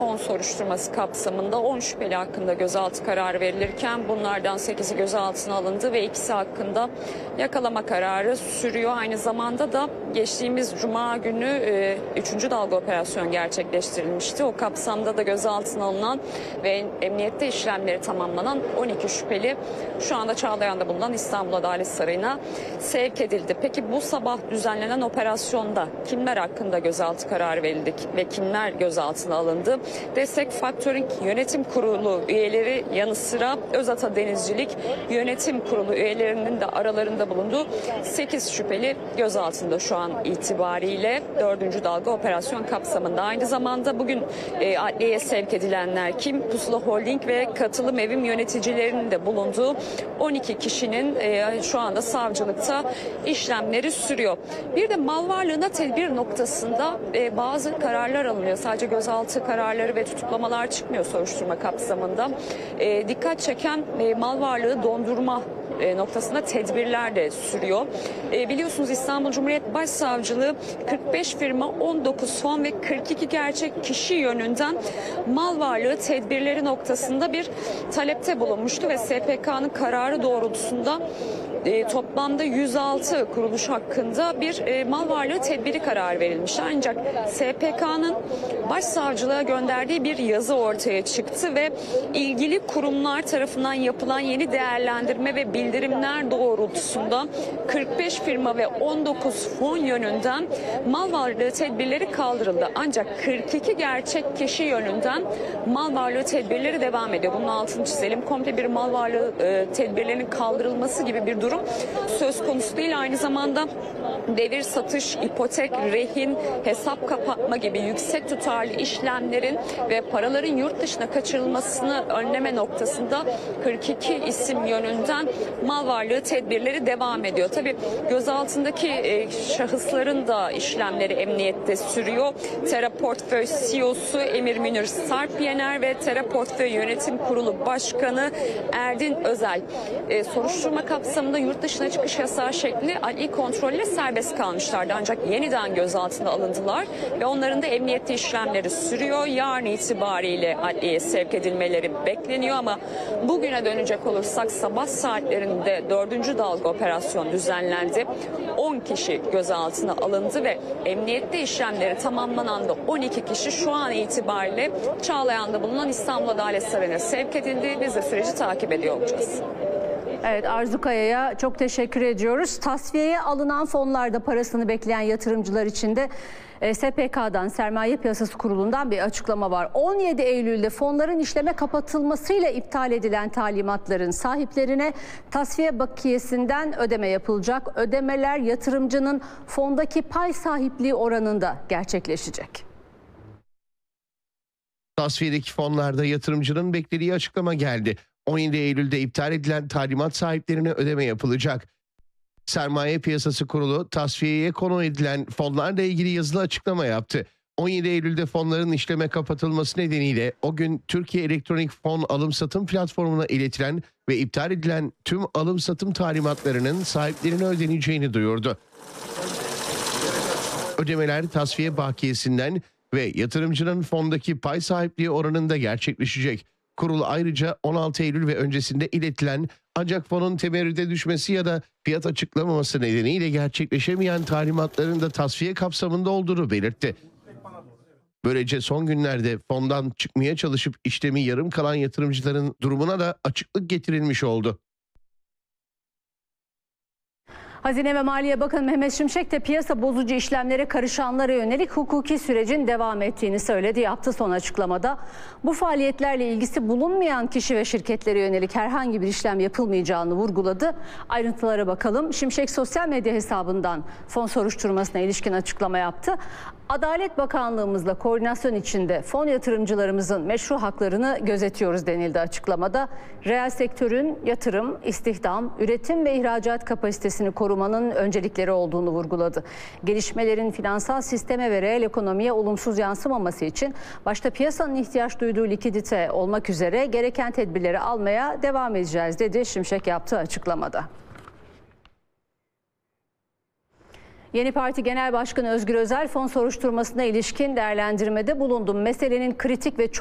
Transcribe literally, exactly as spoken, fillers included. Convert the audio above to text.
Fon soruşturması kapsamında on şüpheli hakkında gözaltı kararı verilirken bunlardan sekizi gözaltına alındı ve ikisi hakkında yakalama kararı sürüyor. Aynı zamanda da geçtiğimiz Cuma günü üçüncü dalga operasyon gerçekleştirilmişti. O kapsamda da gözaltına alınan ve emniyette işlemleri tamamlanan on iki şüpheli şu anda Çağlayan'da bulunan İstanbul Adalet Sarayı'na sevk edildi. Peki bu sabah düzenlenen operasyonda kimler hakkında gözaltı kararı verildi ve kimler gözaltına alındı? Destek Factoring Yönetim Kurulu üyeleri yanı sıra Özata Denizcilik Yönetim Kurulu üyelerinin de aralarında bulunduğu sekiz şüpheli gözaltında şu an itibariyle dördüncü dalga operasyon kapsamında. Aynı zamanda bugün e, adliyeye sevk edilenler kim? Pusula Holding ve Katılım Evim yöneticilerinin de bulunduğu on iki kişinin e, şu anda savcılıkta işlemleri sürüyor. Bir de mal varlığına tedbir noktasında e, bazı kararlar alınıyor. Sadece gözaltı kararları ve tutuklamalar çıkmıyor soruşturma kapsamında. E, dikkat çeken e, mal varlığı dondurma e, noktasında tedbirler de sürüyor. E, biliyorsunuz İstanbul Cumhuriyet Başsavcılığı kırk beş firma, on dokuz fon ve kırk iki gerçek kişi yönünden mal varlığı tedbirleri noktasında bir talepte bulunmuştu ve S P K'nın kararı doğrultusunda E, toplamda yüz altı kuruluş hakkında bir e, mal varlığı tedbiri kararı verilmiş. Ancak S P K'nın başsavcılığa gönderdiği bir yazı ortaya çıktı ve ilgili kurumlar tarafından yapılan yeni değerlendirme ve bildirimler doğrultusunda kırk beş firma ve on dokuz fon yönünden mal varlığı tedbirleri kaldırıldı. Ancak kırk iki gerçek kişi yönünden mal varlığı tedbirleri devam ediyor. Bunun altını çizelim. Komple bir mal varlığı e, tedbirlerinin kaldırılması gibi bir durum söz konusu değil. Aynı zamanda devir satış, ipotek, rehin, hesap kapatma gibi yüksek tutarlı işlemlerin ve paraların yurt dışına kaçırılmasını önleme noktasında kırk iki isim yönünden mal varlığı tedbirleri devam ediyor. Tabii gözaltındaki e, şahısların da işlemleri emniyette sürüyor. Tera Portföy C E O'su Emir Münir Sarp Yener ve Tera Portföy Yönetim Kurulu Başkanı Erdin Özel e, soruşturma kapsamında yurt dışına çıkış yasağı şekli adli kontrolle serbest kalmışlardı. Ancak yeniden gözaltına alındılar ve onların da emniyette işlemleri sürüyor. Yarın itibariyle adliyeye sevk edilmeleri bekleniyor ama bugüne dönecek olursak sabah saatlerinde dördüncü dalga operasyon düzenlendi. on kişi gözaltına alındı ve emniyette işlemleri tamamlanan da on iki kişi şu an itibariyle Çağlayan'da bulunan İstanbul Adalet Sarayı'na sevk edildi. Biz de süreci takip ediyor olacağız. Evet, Arzu Kaya'ya çok teşekkür ediyoruz. Tasfiyeye alınan fonlarda parasını bekleyen yatırımcılar için de S P K'dan, Sermaye Piyasası Kurulu'ndan bir açıklama var. on yedi Eylül'de fonların işleme kapatılmasıyla iptal edilen talimatların sahiplerine tasfiye bakiyesinden ödeme yapılacak. Ödemeler yatırımcının fondaki pay sahipliği oranında gerçekleşecek. Tasfiyedeki fonlarda yatırımcının beklediği açıklama geldi. on yedi Eylül'de iptal edilen talimat sahiplerine ödeme yapılacak. Sermaye Piyasası Kurulu tasfiyeye konu edilen fonlarla ilgili yazılı açıklama yaptı. on yedi Eylül'de fonların işleme kapatılması nedeniyle o gün Türkiye Elektronik Fon Alım Satım Platformu'na iletilen ve iptal edilen tüm alım satım talimatlarının sahiplerine ödeneceğini duyurdu. Ödemeler tasfiye bakiyesinden ve yatırımcının fondaki pay sahipliği oranında gerçekleşecek. Kurul ayrıca on altı Eylül ve öncesinde iletilen ancak fonun temerrüde düşmesi ya da fiyat açıklamaması nedeniyle gerçekleşemeyen talimatların da tasfiye kapsamında olduğunu belirtti. Böylece son günlerde fondan çıkmaya çalışıp işlemi yarım kalan yatırımcıların durumuna da açıklık getirilmiş oldu. Hazine ve Maliye Bakanı Mehmet Şimşek de piyasa bozucu işlemlere karışanlara yönelik hukuki sürecin devam ettiğini söyledi. Yaptığı son açıklamada bu faaliyetlerle ilgisi bulunmayan kişi ve şirketlere yönelik herhangi bir işlem yapılmayacağını vurguladı. Ayrıntılara bakalım. Şimşek sosyal medya hesabından fon soruşturmasına ilişkin açıklama yaptı. Adalet Bakanlığımızla koordinasyon içinde fon yatırımcılarımızın meşru haklarını gözetiyoruz denildi açıklamada. Reel sektörün yatırım, istihdam, üretim ve ihracat kapasitesini korumanın öncelikleri olduğunu vurguladı. Gelişmelerin finansal sisteme ve reel ekonomiye olumsuz yansımaması için başta piyasanın ihtiyaç duyduğu likidite olmak üzere gereken tedbirleri almaya devam edeceğiz dedi Şimşek yaptığı açıklamada. Yeni Parti Genel Başkanı Özgür Özel fon soruşturmasına ilişkin değerlendirmede bulundu. Meselenin kritik ve çok